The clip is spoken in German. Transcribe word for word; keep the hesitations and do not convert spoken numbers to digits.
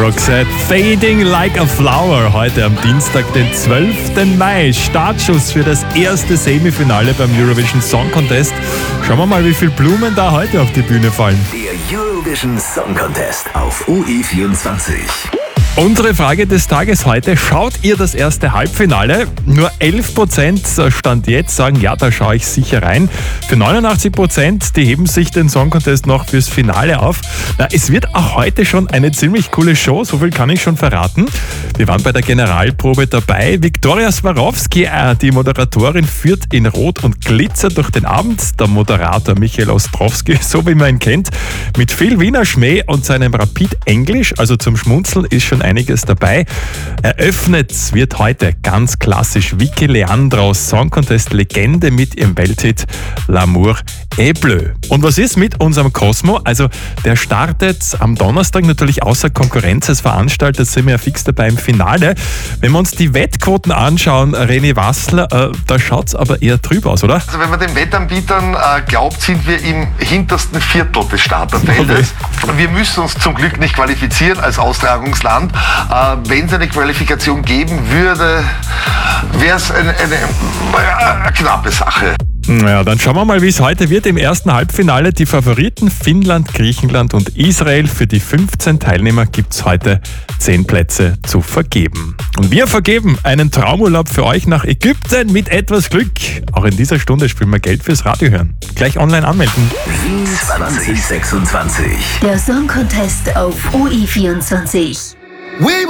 Roxette, Fading Like a Flower, heute am Dienstag, den zwölften Mai. Startschuss für das erste Semifinale beim Eurovision Song Contest. Schauen wir mal, wie viele Blumen da heute auf die Bühne fallen. Der Eurovision Song Contest auf U I vierundzwanzig. Unsere Frage des Tages heute: Schaut ihr das erste Halbfinale? Nur elf Prozent Stand jetzt sagen, ja, da schaue ich sicher rein. Für neunundachtzig Prozent, die heben sich den Song Contest noch fürs Finale auf. Na, es wird auch heute schon eine ziemlich coole Show, so viel kann ich schon verraten. Wir waren bei der Generalprobe dabei. Viktoria Swarovski, äh, die Moderatorin, führt in Rot und Glitzer durch den Abend. Der Moderator Michael Ostrowski, so wie man ihn kennt, mit viel Wiener Schmäh und seinem Rapid Englisch, also zum Schmunzeln, ist schon einiges dabei. Eröffnet wird heute ganz klassisch Vicky Leandros, Song Contest Legende mit ihrem Welthit L'amour est bleu. Und was ist mit unserem Cosmo? Also der startet am Donnerstag natürlich außer Konkurrenz als Veranstalter, sind wir ja fix dabei im Finale. Wenn wir uns die Wettquoten anschauen, René Wassler, äh, da schaut es aber eher trüb aus, oder? Also wenn man den Wettanbietern äh, glaubt, sind wir im hintersten Viertel des Starterfeldes. Okay. Wir müssen uns zum Glück nicht qualifizieren als Austragungsland. Äh, wenn es eine Qualifikation geben würde, wäre es eine, eine, eine knappe Sache. Ja, dann schauen wir mal, wie es heute wird. Im ersten Halbfinale die Favoriten Finnland, Griechenland und Israel. Für die fünfzehn Teilnehmer gibt es heute zehn Plätze zu vergeben. Und wir vergeben einen Traumurlaub für euch nach Ägypten mit etwas Glück. Auch in dieser Stunde spielen wir Geld fürs Radio hören. Gleich online anmelden. Wien zwanzig sechsundzwanzig. Der Song Contest auf U I vierundzwanzig.